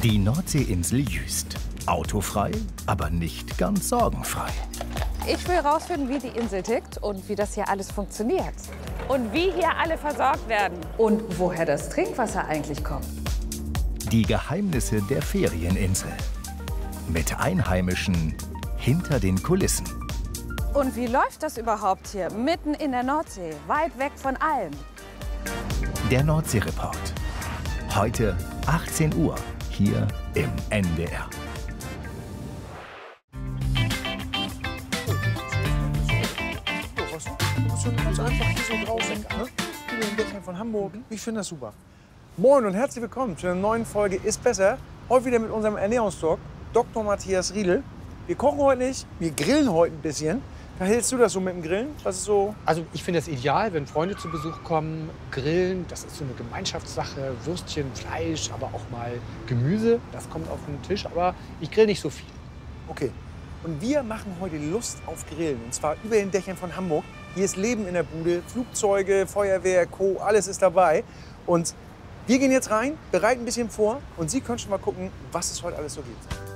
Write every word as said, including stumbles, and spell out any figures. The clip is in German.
Die Nordseeinsel Jüst. Autofrei, aber nicht ganz sorgenfrei. Ich will herausfinden, wie die Insel tickt und wie das hier alles funktioniert. Und wie hier alle versorgt werden. Und woher das Trinkwasser eigentlich kommt. Die Geheimnisse der Ferieninsel. Mit Einheimischen hinter den Kulissen. Und wie läuft das überhaupt hier, mitten in der Nordsee, weit weg von allem? Der Nordsee-Report. Heute achtzehn Uhr, hier im N D R. Ganz einfach hier so draußen, ne? Über den Dächern von Hamburg. Ich finde das super. Moin und herzlich willkommen zu einer neuen Folge Ist Besser. Heute wieder mit unserem Ernährungsdoc, Doktor Matthias Riedel. Wir kochen heute nicht, wir grillen heute ein bisschen. Wie hältst du das so mit dem Grillen? Was ist so? Also ich finde es ideal, wenn Freunde zu Besuch kommen, grillen. Das ist so eine Gemeinschaftssache. Würstchen, Fleisch, aber auch mal Gemüse. Das kommt auf den Tisch, aber ich grill nicht so viel. Okay. Und wir machen heute Lust auf Grillen. Und zwar über den Dächern von Hamburg. Hier ist Leben in der Bude. Flugzeuge, Feuerwehr, Co. Alles ist dabei. Und wir gehen jetzt rein, bereiten ein bisschen vor. Und Sie können schon mal gucken, was es heute alles so gibt.